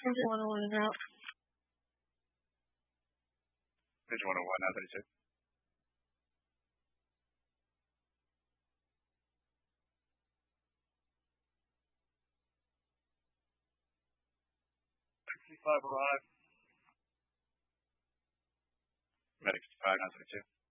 Engine 101 en route. Engine 101, now 32. Five arrived. Medic 65, now 32.